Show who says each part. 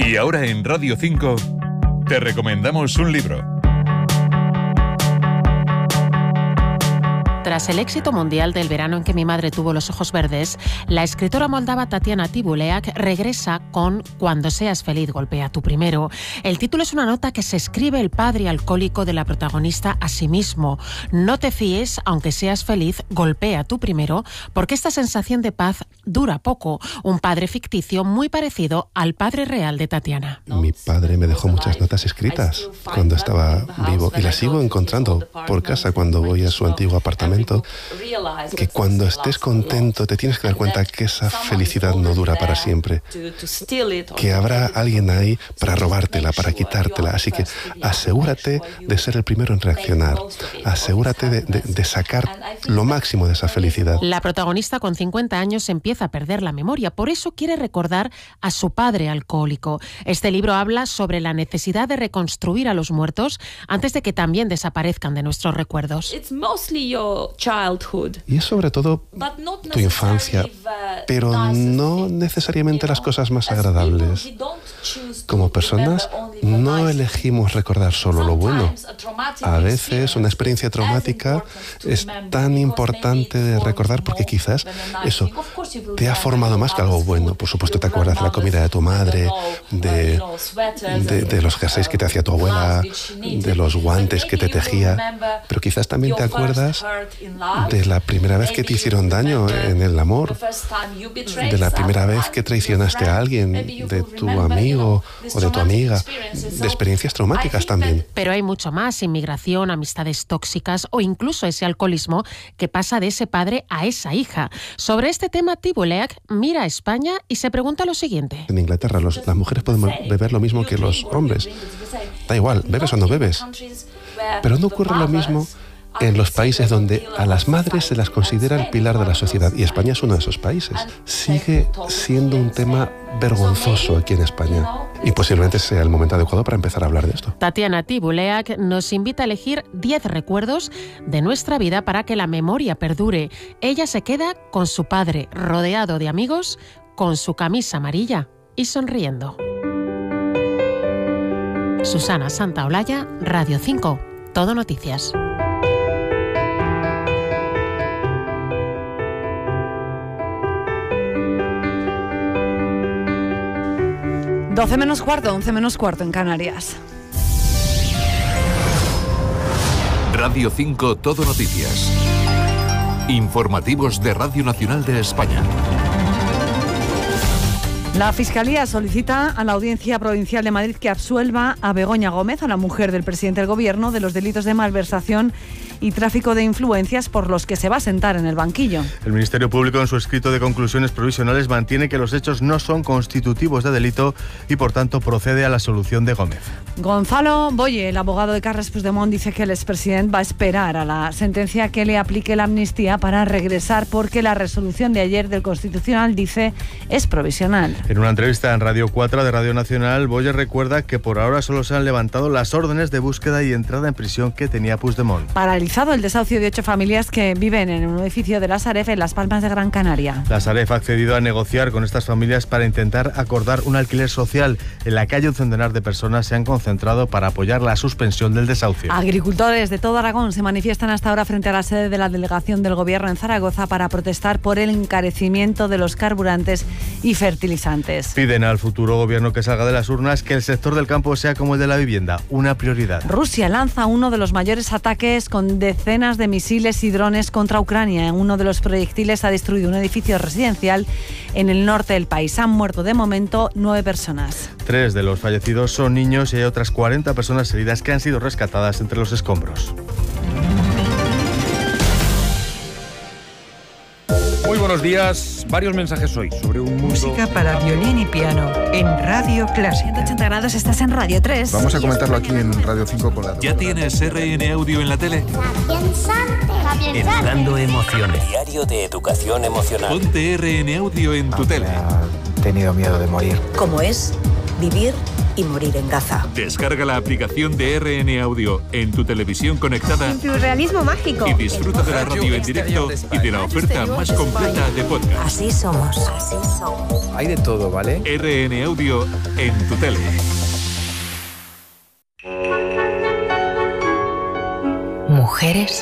Speaker 1: Y ahora en Radio 5 te recomendamos un libro.
Speaker 2: Tras el éxito mundial del verano en que mi madre tuvo los ojos verdes, la escritora moldava Tatiana Tibuleac regresa con Cuando seas feliz, golpea tú primero. El título es una nota que se escribe el padre alcohólico de la protagonista a sí mismo. No te fíes, aunque seas feliz, golpea tú primero, porque esta sensación de paz dura poco. Un padre ficticio muy parecido al padre real de Tatiana.
Speaker 3: Mi padre me dejó muchas notas escritas cuando estaba vivo y las sigo encontrando por casa cuando voy a su antiguo apartamento. Que cuando estés contento te tienes que dar cuenta que esa felicidad no dura para siempre, que habrá alguien ahí para robártela, para quitártela, así que asegúrate de ser el primero en reaccionar, asegúrate de sacar lo máximo de esa felicidad.
Speaker 2: La protagonista con 50 años empieza a perder la memoria, por eso quiere recordar a su padre alcohólico. Este libro habla sobre la necesidad de reconstruir a los muertos antes de que también desaparezcan de nuestros recuerdos.
Speaker 3: Y es sobre todo tu infancia, pero no necesariamente las cosas más agradables. Como personas, no elegimos recordar solo lo bueno. A veces una experiencia traumática es tan importante de recordar porque quizás eso te ha formado más que algo bueno. Por supuesto te acuerdas de la comida de tu madre, de los jerseys que te hacía tu abuela, de los guantes que te tejía, pero quizás también te acuerdas de la primera vez que te hicieron daño en el amor, de la primera vez que traicionaste a alguien, de tu amigo o de tu amiga, de experiencias traumáticas también.
Speaker 2: Pero hay mucho más: inmigración, amistades tóxicas o incluso ese alcoholismo que pasa de ese padre a esa hija. Sobre este tema, Tibuleac mira a España y se pregunta lo siguiente.
Speaker 3: En Inglaterra las mujeres pueden beber lo mismo que los hombres. Da igual, bebes o no bebes. Pero no ocurre lo mismo en los países donde a las madres se las considera el pilar de la sociedad, y España es uno de esos países. Sigue siendo un tema vergonzoso aquí en España, y posiblemente sea el momento adecuado para empezar a hablar de esto.
Speaker 2: Tatiana Tibuleac nos invita a elegir 10 recuerdos de nuestra vida para que la memoria perdure. Ella se queda con su padre, rodeado de amigos, con su camisa amarilla y sonriendo. Susana Santaolalla, Radio 5, Todo Noticias.
Speaker 4: Doce menos cuarto, 11 menos cuarto en Canarias.
Speaker 1: Radio 5 Todo Noticias. Informativos de Radio Nacional de España.
Speaker 4: La Fiscalía solicita a la Audiencia Provincial de Madrid que absuelva a Begoña Gómez, a la mujer del presidente del Gobierno, de los delitos de malversación y tráfico de influencias por los que se va a sentar en el banquillo.
Speaker 5: El Ministerio Público, en su escrito de conclusiones provisionales, mantiene que los hechos no son constitutivos de delito y, por tanto, procede a la absolución de Gómez.
Speaker 4: Gonzalo Boye, el abogado de Carles Puigdemont, dice que el expresidente va a esperar a la sentencia que le aplique la amnistía para regresar, porque la resolución de ayer del Constitucional, dice, es provisional.
Speaker 5: En una entrevista en Radio 4 de Radio Nacional, Boye recuerda que por ahora solo se han levantado las órdenes de búsqueda y entrada en prisión que tenía Puigdemont.
Speaker 4: Paralizado el desahucio de 8 familias que viven en un edificio de la Sareb en Las Palmas de Gran Canaria.
Speaker 5: La Sareb ha accedido a negociar con estas familias para intentar acordar un alquiler social. En la calle un centenar de personas se han concentrado para apoyar la suspensión del desahucio.
Speaker 4: Agricultores de todo Aragón se manifiestan hasta ahora frente a la sede de la delegación del Gobierno en Zaragoza para protestar por el encarecimiento de los carburantes y fertilizantes.
Speaker 5: Piden al futuro gobierno que salga de las urnas que el sector del campo sea como el de la vivienda, una prioridad.
Speaker 4: Rusia lanza uno de los mayores ataques con decenas de misiles y drones contra Ucrania. Uno de los proyectiles ha destruido un edificio residencial en el norte del país. Han muerto de momento 9 personas.
Speaker 5: 3 de los fallecidos son niños y hay otras 40 personas heridas que han sido rescatadas entre los escombros.
Speaker 6: Muy buenos días. Varios mensajes hoy sobre un mundo...
Speaker 7: Música para violín y piano en Radio Clásica.
Speaker 8: 180 grados, estás en Radio 3.
Speaker 9: Vamos a comentarlo aquí en Radio 5 con la...
Speaker 1: ¿Ya tienes RN Audio en la tele?
Speaker 10: Educando emociones. Diario de educación emocional.
Speaker 1: Ponte RN Audio en tu tele.
Speaker 9: He tenido miedo de morir.
Speaker 8: ¿Cómo es vivir
Speaker 11: y morir en Gaza.
Speaker 1: Descarga la aplicación de RN Audio en tu televisión conectada.
Speaker 12: En Pluralismo Mágico.
Speaker 1: Y disfruta de la radio en directo y de la oferta más completa de podcast.
Speaker 11: Así somos.
Speaker 13: Hay de todo, ¿vale?
Speaker 1: RN Audio en tu tele.
Speaker 11: Mujeres